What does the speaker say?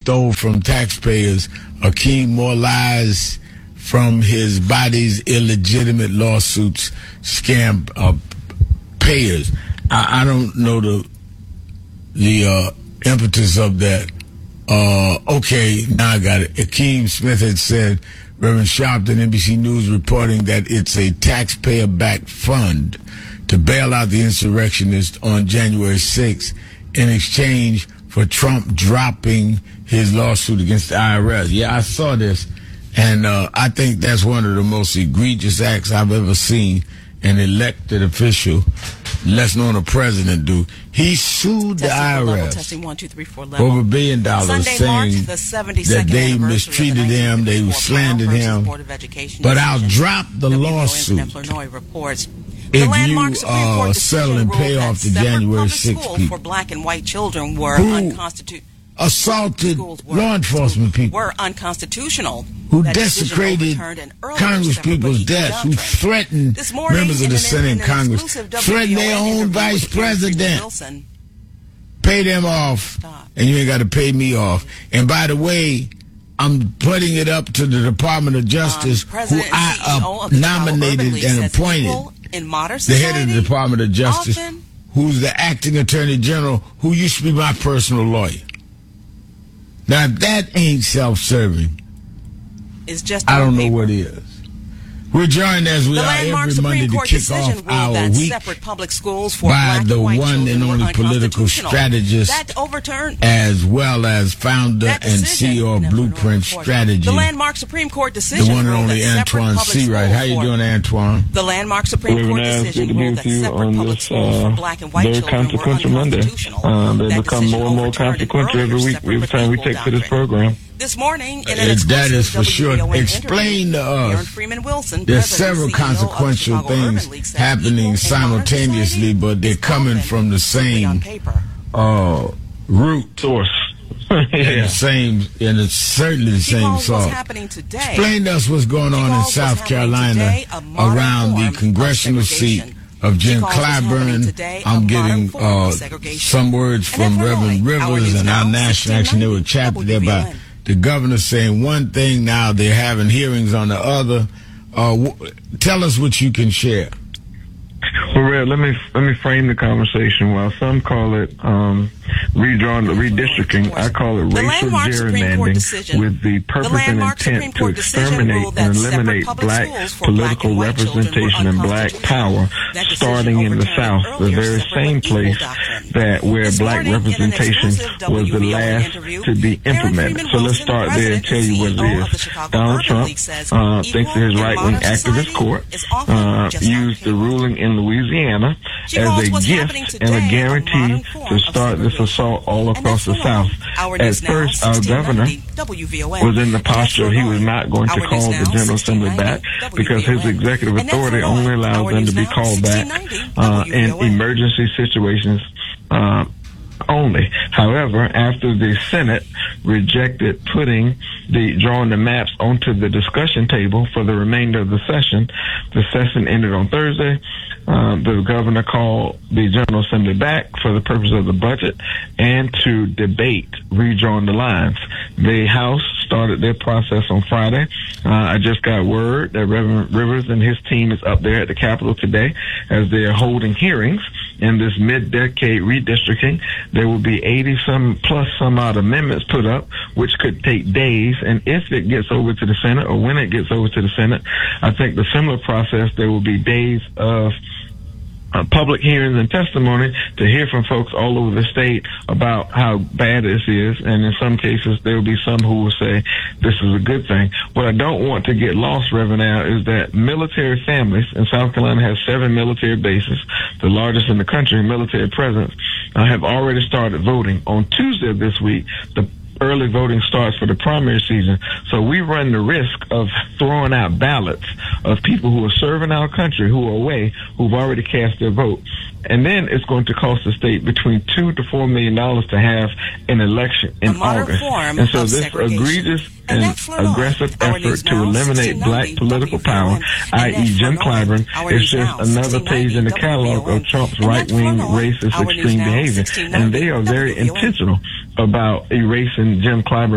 stole from taxpayers. Akeem more lies from his body's illegitimate lawsuits, scam payers. I don't know the impetus of that. Okay, now I got it. Akeem Smith had said, Reverend Sharpton, NBC News, reporting that it's a taxpayer-backed fund to bail out the insurrectionists on January 6th in exchange for Trump dropping his lawsuit against the IRS. Yeah, I saw this, and I think that's one of the most egregious acts I've ever seen an elected official, less known a president, do. He sued the IRS over $1 billion, saying that they mistreated him, they slandered him. But I'll drop the lawsuit if you settle and pay off the January 6th people for black and white children were assaulted law enforcement people, were unconstitutional, who desecrated Congress people's desks, who threatened members of the Senate and Congress, threatened their own vice president. Pay them off, and you ain't got to pay me off. And by the way, I'm putting it up to the Department of Justice, who I nominated and appointed, the head of the Department of Justice, who's the acting Attorney General, who used to be my personal lawyer. Now, if that ain't self-serving, I don't know what is. We're joined as we are every Monday to kick off our week by the one and only political strategist, as well as founder and CEO of Blueprint Strategy, the landmark Supreme Court decision, the one and only Antoine Seawright. How you doing, Antoine? The landmark Supreme Court decision ruled that separate public schools for black and white children were unconstitutional. They become more and more consequential every time we take to this program. This morning, in an exclusive that is for sure. Explain to us. There's several consequential things happening simultaneously, but they're coming from the same root source. And it's certainly the same source. Explain to us what's going on in South Carolina around the congressional seat of Jim Clyburn. I'm getting some words from Reverend Rivers and our National Action Network chapter there about the governor saying one thing, now they're having hearings on the other. Tell us what you can share. Well, Red, let me frame the conversation. While some call it redistricting, I call it racial gerrymandering with the purpose and intent to exterminate and eliminate black political representation and black power, starting in the South, the very same place where black representation was the last to be implemented. So let's start there and tell you what it is. Donald Trump thinks that his right-wing activist court used the ruling in Louisiana as a gift and a guarantee to start this assault all across the South. At first, our governor was in the posture of he was not going to call the General Assembly back because his executive authority only allows them to be called back in emergency situations only. However, after the Senate rejected drawing the maps onto the discussion table for the remainder of the session ended on Thursday. The governor called the General Assembly back for the purpose of the budget and to debate redrawing the lines. The House started their process on Friday. I just got word that Reverend Rivers and his team is up there at the Capitol today as they're holding hearings in this mid-decade redistricting. There will be 80-some odd amendments put up, which could take days. And if it gets over to the Senate, or when it gets over to the Senate, I think the similar process, there will be days of public hearings and testimony to hear from folks all over the state about how bad this is, and in some cases there will be some who will say this is a good thing. What I don't want to get lost, Reverend Al, is that military families, and South Carolina has 7 military bases, the largest in the country, military presence, have already started voting. On Tuesday of this week, the early voting starts for the primary season. So we run the risk of throwing out ballots of people who are serving our country, who are away, who've already cast their vote. And then it's going to cost the state between $2 to $4 million to have an election in August. And so this egregious and aggressive effort to eliminate black political power, i.e. Jim Clyburn, is just another page in the catalog of Trump's right-wing, racist, extreme behavior. And they are very intentional about erasing Jim Clyburn